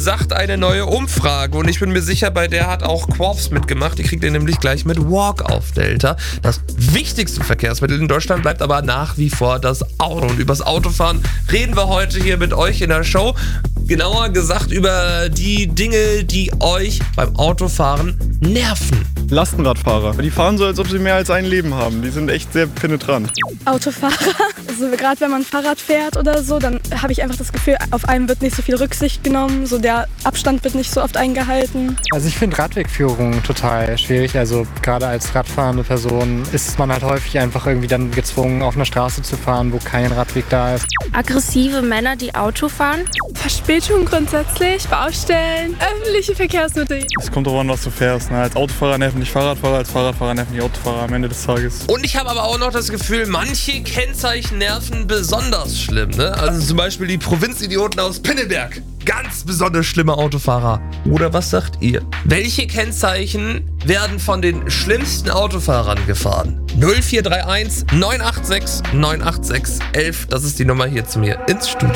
sagt eine neue Umfrage. Und ich bin mir sicher, bei der hat auch Quarfs mitgemacht. Die kriegt ihr nämlich gleich mit Walk auf Delta. Das wichtigste Verkehrsmittel in Deutschland bleibt aber nach wie vor das Auto. Und übers Autofahren reden wir heute hier mit euch in der Show. Genauer gesagt über die Dinge, die euch beim Autofahren nerven. Lastenradfahrer. Die fahren so, als ob sie mehr als ein Leben haben. Die sind echt sehr penetrant. Autofahrer. Also gerade wenn man Fahrrad fährt oder so, dann habe ich einfach das Gefühl, auf einem wird nicht so viel Rücksicht genommen. So der Abstand wird nicht so oft eingehalten. Also ich finde Radwegführung total schwierig. Also gerade als radfahrende Person ist man halt häufig einfach irgendwie dann gezwungen, auf einer Straße zu fahren, wo kein Radweg da ist. Aggressive Männer, die Auto fahren. Verspätung grundsätzlich, Baustellen, öffentliche Verkehrsmittel. Es kommt darauf an, was du fährst. Ne? Als Autofahrer nerven dich Fahrradfahrer, als Fahrradfahrer nerven die Autofahrer am Ende des Tages. Und ich habe aber auch noch das Gefühl, manche Kennzeichen nerven besonders schlimm. Ne? Also zum Beispiel die Provinzidioten aus Pinneberg. Ganz besonders schlimme Autofahrer. Oder was sagt ihr? Welche Kennzeichen werden von den schlimmsten Autofahrern gefahren? 0431 986 986 11. Das ist die Nummer hier zu mir ins Studio.